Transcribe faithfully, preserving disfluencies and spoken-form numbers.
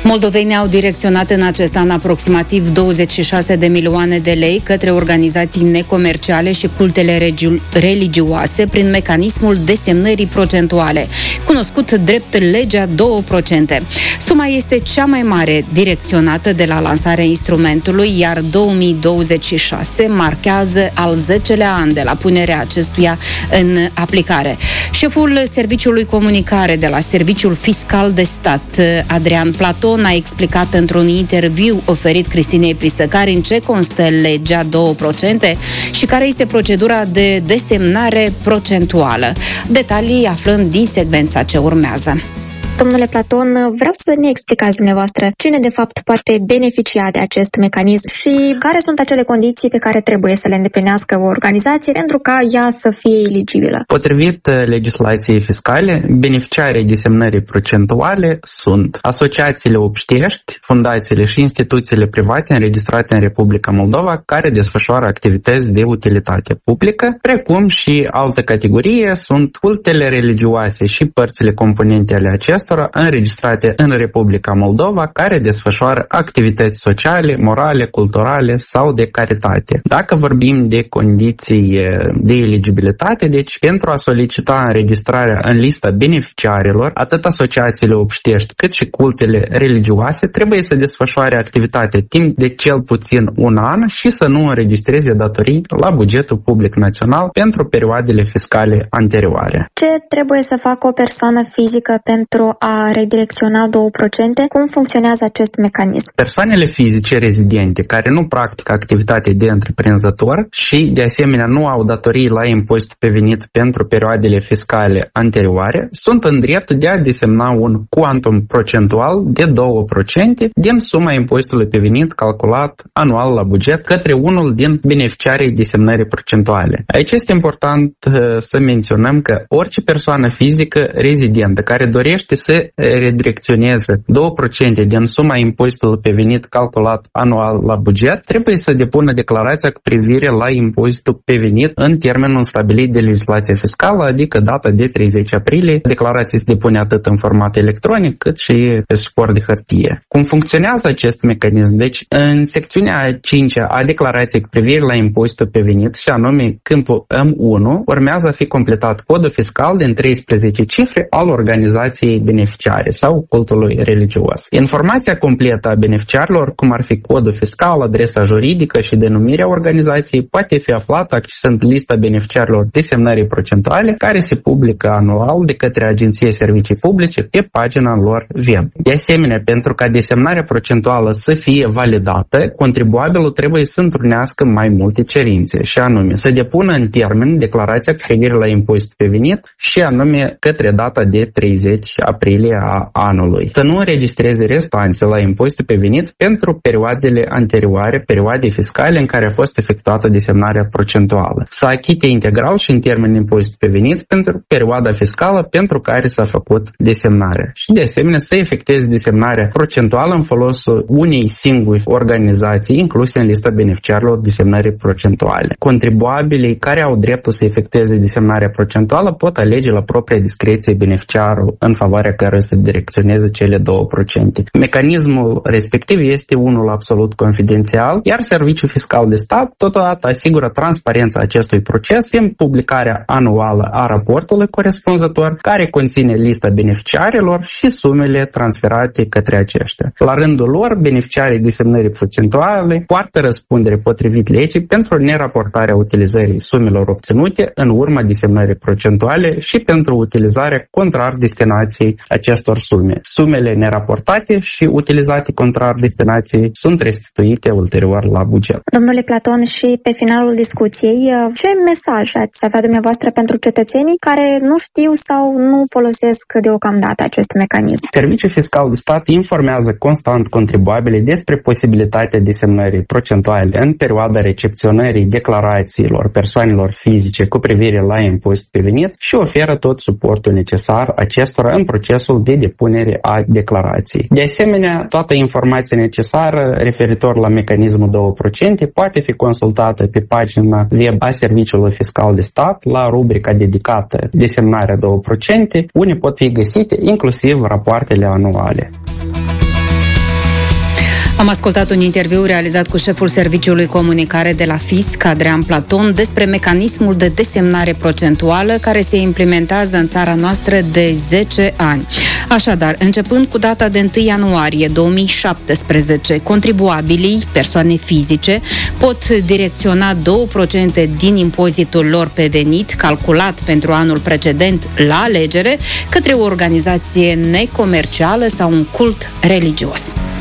Moldovenii au direcționat în acest an aproximativ douăzeci și șase de milioane de lei către organizații necomerciale și cultele regi- religioase prin mecanismul desemnării procentuale, cunoscut drept legea două la sută. Suma este cea mai mare direcționată de la lansarea instrumentului, iar două mii douăzeci și șase marchează al zecelea an de la punerea acestuia în aplicare. Șeful Serviciului Comunicare de la Serviciul Fiscal de Stat, Adrian Platon, a explicat într-un interviu oferit Cristinei Prisăcari în ce constă legea două la sută și care este procedura de desemnare procentuală. Detalii aflăm din secvența ce urmează. Domnule Platon, vreau să ne explicați dumneavoastră cine de fapt poate beneficia de acest mecanism și care sunt acele condiții pe care trebuie să le îndeplinească o organizație pentru ca ea să fie eligibilă. Potrivit legislației fiscale, beneficiarii desemnării procentuale sunt asociațiile obștești, fundațiile și instituțiile private înregistrate în Republica Moldova care desfășoară activități de utilitate publică, precum și altă categorie sunt cultele religioase și părțile componente ale acestora înregistrate în Republica Moldova care desfășoară activități sociale, morale, culturale sau de caritate. Dacă vorbim de condiții de eligibilitate, deci pentru a solicita înregistrarea în lista beneficiarilor, atât asociațiile obștești cât și cultele religioase trebuie să desfășoare activitate timp de cel puțin un an și să nu înregistreze datorii la bugetul public național pentru perioadele fiscale anterioare. Ce trebuie să facă o persoană fizică pentru a redirecționa două la sută? Cum funcționează acest mecanism? Persoanele fizice rezidente care nu practică activitate de întreprinzător și de asemenea nu au datorii la impozit pe venit pentru perioadele fiscale anterioare sunt în drept de a desemna un cuantum procentual de două la sută din suma impozitului pe venit calculat anual la buget către unul din beneficiarii desemnării procentuale. Aici este important să menționăm că orice persoană fizică rezidentă care dorește să redirecționeze două la sută din suma impozitului pe venit calculat anual la buget, trebuie să depună declarația cu privire la impozitul pe venit în termenul stabilit de legislație fiscală, adică data de treizeci aprilie. Declarația se depune atât în format electronic cât și pe suport de hârtie. Cum funcționează acest mecanism? Deci, în secțiunea a cincea a declarației cu privire la impozitul pe venit, și anume câmpul M unu, urmează a fi completat codul fiscal din treisprezece cifre al organizației beneficiare sau cultului religios. Informația completă a beneficiarilor, cum ar fi codul fiscal, adresa juridică și denumirea organizației, poate fi aflată accesând lista beneficiarilor desemnării procentuale, care se publică anual de către Agenția Servicii Publice pe pagina lor web. De asemenea, pentru ca desemnarea procentuală să fie validată, contribuabilul trebuie să întrunească mai multe cerințe, și anume să depună în termen declarația cu privire la impozit pe venit și anume către data de treizeci aprilie a anului. Să nu înregistreze restanțe la impozitul pe venit pentru perioadele anterioare, perioade fiscale în care a fost efectuată desemnarea procentuală. Să achite integral și în termen impozit pe venit pentru perioada fiscală pentru care s-a făcut desemnarea. Și de asemenea să efectueze desemnarea procentuală în folosul unei singuri organizații incluse în lista beneficiarilor desemnării procentuale. Contribuabilii care au dreptul să efectueze desemnarea procentuală pot alege la propria discreție beneficiarul în favoarea care să direcționeze cele două la sută. Mecanismul respectiv este unul absolut confidențial, iar Serviciul Fiscal de Stat totodată asigură transparența acestui proces în publicarea anuală a raportului corespunzător, care conține lista beneficiarilor și sumele transferate către aceștia. La rândul lor, beneficiarii desemnării procentuale poartă răspundere potrivit legii pentru neraportarea utilizării sumelor obținute în urma desemnării procentuale și pentru utilizarea contrar destinației acestor sume. Sumele neraportate și utilizate contrar destinației sunt restituite ulterior la buget. Domnule Platon, și pe finalul discuției, ce mesaj ați avea dumneavoastră pentru cetățenii care nu știu sau nu folosesc deocamdată acest mecanism? Serviciul Fiscal de Stat informează constant contribuabilii despre posibilitatea desemnării procentuale în perioada recepționării declarațiilor persoanelor fizice cu privire la impozit pe venit și oferă tot suportul necesar acestora în procesul de depunere a declarației. De asemenea, toată informația necesară referitor la mecanismul două la sută poate fi consultată pe pagina web a Serviciului Fiscal de Stat la rubrica dedicată desemnarea două la sută, unde pot fi găsite inclusiv rapoartele anuale. Am ascultat un interviu realizat cu șeful Serviciului Comunicare de la Fisc, Adrian Platon, despre mecanismul de desemnare procentuală care se implementează în țara noastră de zece ani. Așadar, începând cu data de întâi ianuarie două mii șaptesprezece, contribuabilii, persoane fizice, pot direcționa două la sută din impozitul lor pe venit, calculat pentru anul precedent la alegere, către o organizație necomercială sau un cult religios.